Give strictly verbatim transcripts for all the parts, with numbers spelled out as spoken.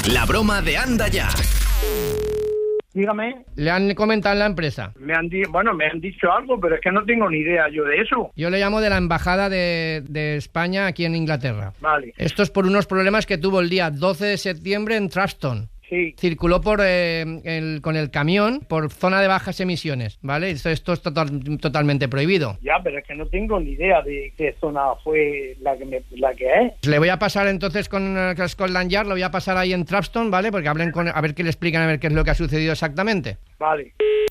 La broma de Anda Ya. Dígame. Le han comentado en la empresa. Me han di- bueno, me han dicho algo, pero es que no tengo ni idea yo de eso. Yo le llamo de la embajada de, de España aquí en Inglaterra. Vale. Esto es por unos problemas que tuvo el día doce de septiembre en Traston. Sí. Circuló por eh, el, con el camión por zona de bajas emisiones, ¿vale? Esto, esto es total, totalmente prohibido. Ya, pero es que no tengo ni idea de qué zona fue la que me, la que es. Le voy a pasar entonces con eh, Scotland Yard, lo voy a pasar ahí en Traston, ¿vale? Porque hablen con, a ver qué le explican, a ver qué es lo que ha sucedido exactamente. Vale.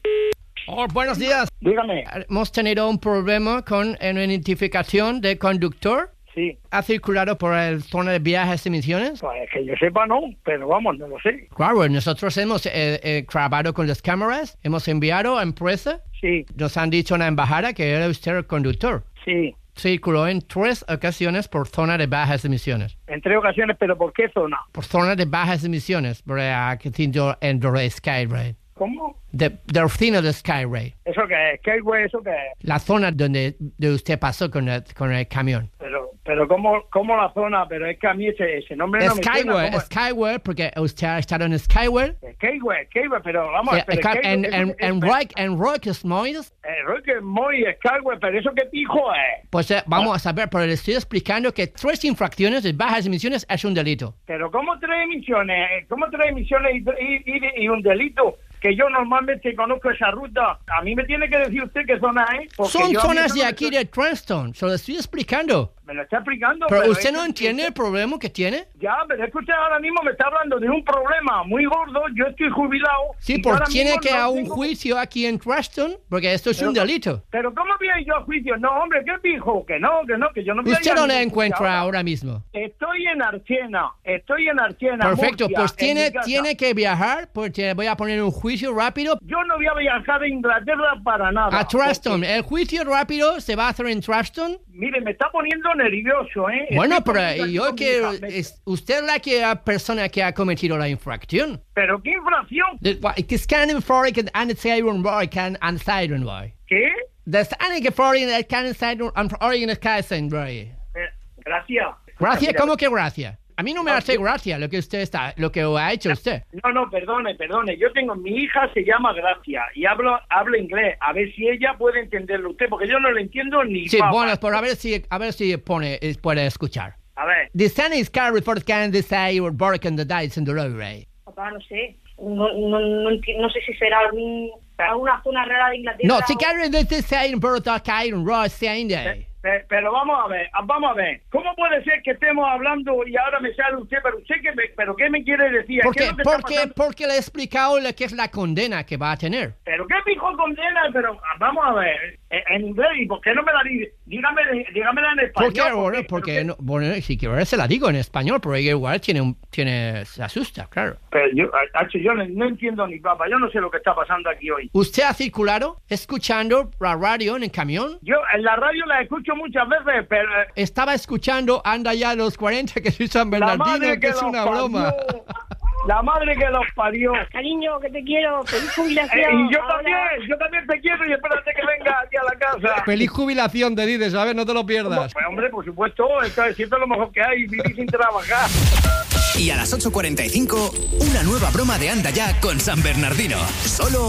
Oh, buenos días. Dígame. Hemos tenido un problema con una identificación de conductor. Sí. ¿Ha circulado por la zona de viajes de emisiones? Pues que yo sepa no, pero vamos, no lo sé. Claro, nosotros hemos eh, eh, grabado con las cámaras, hemos enviado a empresa, Sí, nos han dicho en la embajada que era usted el conductor. sí. Circuló en tres ocasiones por zona de bajas emisiones. En tres ocasiones, pero ¿por qué zona? Por zona de bajas emisiones, por aquí en de Skyway. ¿Cómo? De, de oficina de Skyway. ¿Eso qué es? ¿Qué güey? ¿Eso qué es? La zona donde de usted pasó con el, con el camión. Pero, pero ¿cómo, cómo la zona? Pero es que a mí ese, ese nombre no me suena. Skyway, ¿Cómo es? Skyway, porque usted ha estado en Skyway. Skyway, Skyway, pero vamos, Sí, pero acá Skyway, en, eso- en, eso- en, Rock, en Rockesmoys. Eh, Roque, Moy, Skyway, pero ¿eso qué pijo es? Pues eh, vamos a saber, pero le estoy explicando que tres infracciones de bajas emisiones es un delito. Pero ¿cómo tres emisiones? Eh, ¿Cómo tres emisiones y, y, y, y un delito? Que yo normalmente conozco esa ruta. A mí me tiene que decir usted qué zona es. porque Son yo a mí zonas eso de no me aquí suena. de Traston, se lo estoy explicando. Me lo está explicando. Pero es usted que- no entiende el problema que tiene. Ya, pero es que usted ahora mismo me está hablando de un problema muy gordo. Yo estoy jubilado. Sí, y yo pues ahora tiene mismo que ir no a un tengo- juicio aquí en Traston, porque esto es Pero un co- delito. Pero ¿cómo voy a ir yo a juicio? No, hombre, ¿qué pijo? Que no, que no, que yo no voy a ir ¿Usted a dónde ningún encuentra juicio ahora mismo? Estoy en Archena, estoy en Archena, Perfecto, Murcia, pues en tiene, mi casa. tiene que viajar, porque voy a poner un juicio rápido Yo no voy a viajar a Inglaterra para nada. a Traston. porque, El juicio rápido se va a hacer en Traston. Mire, me está poniendo nervioso, ¿eh? Bueno, Estoy pero poniendo yo aquí con mi quiero... hija. Me- Es usted la que la persona que ha cometido la infracción. ¿Pero qué infracción? Det var ikke skanning for ikke ansiren var kan ansiren var. ¿Qué? Det er ikke for ikke kan ansiren ansiren kaisen var. Eh, gracias. Gracias, Mira, ¿cómo que gracias? A mí no me No, hace yo- gracia lo que usted está, lo que ha hecho usted. No, no, perdone, perdone. Yo tengo, mi hija se llama Gracia y hablo, habla inglés. A ver si ella puede entenderlo usted, porque yo no lo entiendo ni Sí, papa. bueno, por a ver si a ver si pone eh, puede escuchar. A ver, The sun is carried for can decide or broken the dice in the roadway. Papá, no sé. No, no, no, enti- no sé si será algún, alguna zona rara de Inglaterra. No, si o- carried the decide for the iron road Sunday. pe- pero vamos a ver, vamos a ver. ¿Cómo puede ser que estemos hablando y ahora me sale usted? Pero usted, ¿qué, me, pero qué me quiere decir? ¿Qué Porque, es lo que está porque, pasando? porque le he explicado lo que es la condena que va a tener. ¿Pero qué pijo condena? Pero vamos a ver, en, en inglés, ¿y por qué no me la dice? Dígame, dígamela en español. Porque, bueno, porque- porque, pero no, bueno, si quiero se la digo en español, pero ella igual tiene, un, tiene, se asusta, claro. Pero yo, Hacho, yo no, no entiendo ni papa, yo no sé lo que está pasando aquí hoy. ¿Usted ha circulado escuchando la radio en el camión? Yo en la radio la escucho muchas veces, pero eh, Estaba escuchando Anda Ya a los cuarenta, que soy San la Bernardino, madre que, que es los una parió, broma. la madre que los parió. Cariño, que te quiero. Feliz jubilación. Eh, y yo Ahora- también, yo también te quiero y espérate que venga aquí a la casa. Feliz jubilación, te dices, ¿sabes? No te lo pierdas. Pues hombre, por supuesto, esto es siempre lo mejor que hay, vivir sin trabajar. Y a las ocho cuarenta y cinco, una nueva broma de Anda Ya con San Bernardino. Solo